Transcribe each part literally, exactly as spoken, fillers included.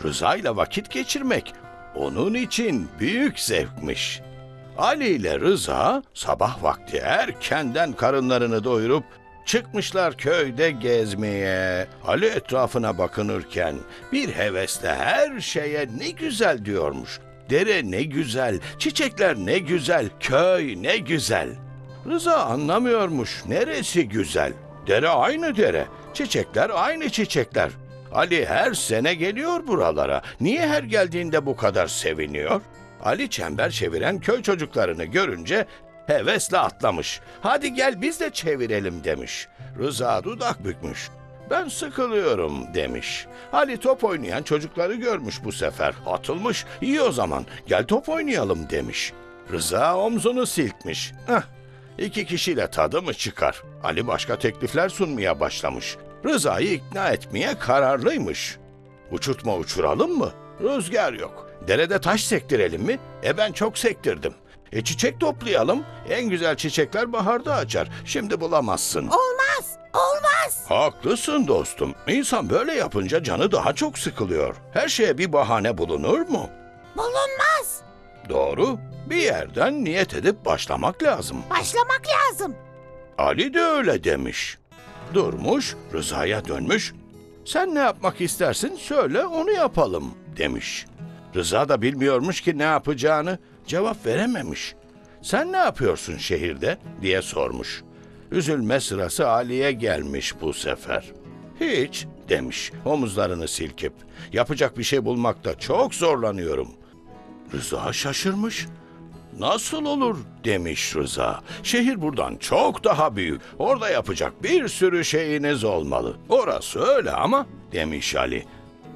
Rıza ile vakit geçirmek onun için büyük zevkmiş. Ali ile Rıza sabah vakti erkenden karınlarını doyurup çıkmışlar köyde gezmeye. Ali etrafına bakınırken bir hevesle her şeye ne güzel diyormuş. Dere ne güzel, çiçekler ne güzel, köy ne güzel. Rıza anlamıyormuş neresi güzel. Dere aynı dere, çiçekler aynı çiçekler. Ali her sene geliyor buralara. Niye her geldiğinde bu kadar seviniyor? Ali çember çeviren köy çocuklarını görünce hevesle atlamış. Hadi gel biz de çevirelim demiş. Rıza dudak bükmüş. Ben sıkılıyorum demiş. Ali top oynayan çocukları görmüş bu sefer. Atılmış. İyi o zaman gel top oynayalım demiş. Rıza omzunu silkmiş. Heh, iki kişiyle tadı mı çıkar? Ali başka teklifler sunmaya başlamış. Rıza'yı ikna etmeye kararlıymış. Uçurtma uçuralım mı? Rüzgar yok. Derede taş sektirelim mi? E ben çok sektirdim. E çiçek toplayalım. En güzel çiçekler baharda açar. Şimdi bulamazsın. Olmaz, olmaz. Haklısın dostum. İnsan böyle yapınca canı daha çok sıkılıyor. Her şeye bir bahane bulunur mu? Bulunmaz. Doğru. Bir yerden niyet edip başlamak lazım. Başlamak lazım. Ali de öyle demiş. Durmuş, Rıza'ya dönmüş. Sen ne yapmak istersin söyle onu yapalım demiş. Rıza da bilmiyormuş ki ne yapacağını, cevap verememiş. Sen ne yapıyorsun şehirde diye sormuş. Üzülme sırası Ali'ye gelmiş bu sefer. Hiç demiş omuzlarını silkip. Yapacak bir şey bulmakta çok zorlanıyorum. Rıza şaşırmış. Nasıl olur demiş Rıza. Şehir buradan çok daha büyük. Orada yapacak bir sürü şeyiniz olmalı. Orası öyle ama demiş Ali.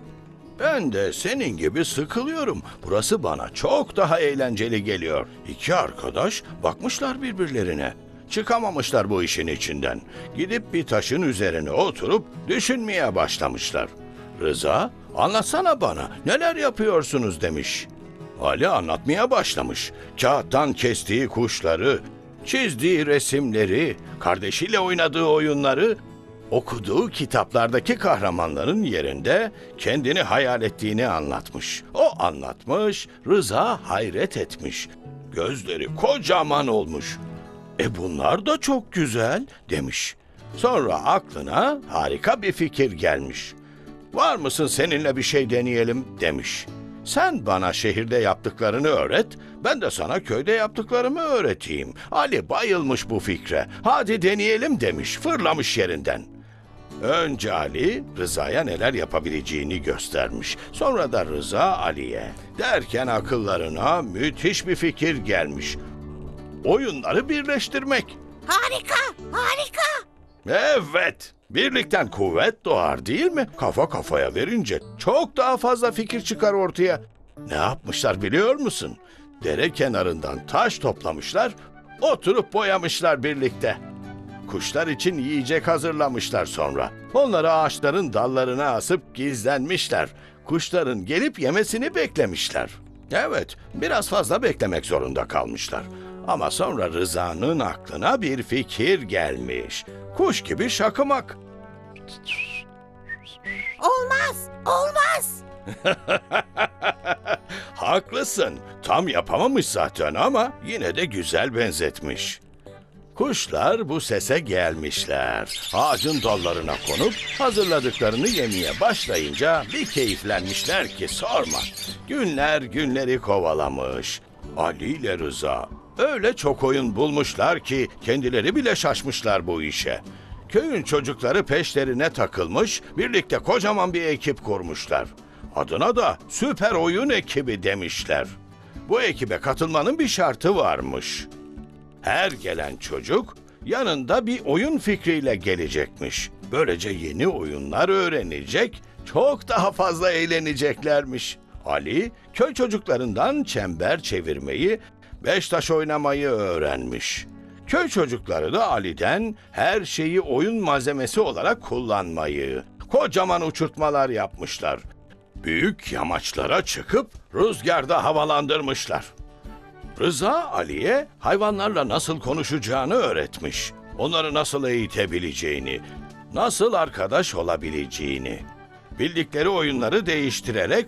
Ben de senin gibi sıkılıyorum. Burası bana çok daha eğlenceli geliyor. İki arkadaş bakmışlar birbirlerine. Çıkamamışlar bu işin içinden. Gidip bir taşın üzerine oturup düşünmeye başlamışlar. Rıza, anlatsana bana neler yapıyorsunuz demiş. Ali anlatmaya başlamış. Kağıttan kestiği kuşları, çizdiği resimleri, kardeşiyle oynadığı oyunları, okuduğu kitaplardaki kahramanların yerinde kendini hayal ettiğini anlatmış. O anlatmış, Rıza hayret etmiş. Gözleri kocaman olmuş. E bunlar da çok güzel demiş. Sonra aklına harika bir fikir gelmiş. Var mısın seninle bir şey deneyelim demiş. Sen bana şehirde yaptıklarını öğret, ben de sana köyde yaptıklarımı öğreteyim. Ali bayılmış bu fikre. Hadi deneyelim demiş, fırlamış yerinden. Önce Ali, Rıza'ya neler yapabileceğini göstermiş. Sonra da Rıza Ali'ye. Derken akıllarına müthiş bir fikir gelmiş. Oyunları birleştirmek. Harika, harika. Evet, birlikten kuvvet doğar değil mi? Kafa kafaya verince çok daha fazla fikir çıkar ortaya. Ne yapmışlar biliyor musun? Dere kenarından taş toplamışlar, oturup boyamışlar birlikte. Kuşlar için yiyecek hazırlamışlar sonra. Onları ağaçların dallarına asıp gizlenmişler. Kuşların gelip yemesini beklemişler. Evet, biraz fazla beklemek zorunda kalmışlar. Ama sonra Rıza'nın aklına bir fikir gelmiş. Kuş gibi şakımak. Olmaz, olmaz. Haklısın. Tam yapamamış zaten ama yine de güzel benzetmiş. Kuşlar bu sese gelmişler. Ağacın dallarına konup hazırladıklarını yemeye başlayınca bir keyiflenmişler ki sorma. Günler günleri kovalamış. Ali ile Rıza öyle çok oyun bulmuşlar ki kendileri bile şaşmışlar bu işe. Köyün çocukları peşlerine takılmış, birlikte kocaman bir ekip kurmuşlar. Adına da Süper Oyun Ekibi demişler. Bu ekibe katılmanın bir şartı varmış. Her gelen çocuk yanında bir oyun fikriyle gelecekmiş. Böylece yeni oyunlar öğrenecek, çok daha fazla eğleneceklermiş. Ali, köy çocuklarından çember çevirmeyi, beş taş oynamayı öğrenmiş. Köy çocukları da Ali'den her şeyi oyun malzemesi olarak kullanmayı, kocaman uçurtmalar yapmışlar. Büyük yamaçlara çıkıp rüzgarda havalandırmışlar. Rıza Ali'ye hayvanlarla nasıl konuşacağını öğretmiş. Onları nasıl eğitebileceğini, nasıl arkadaş olabileceğini. Bildikleri oyunları değiştirerek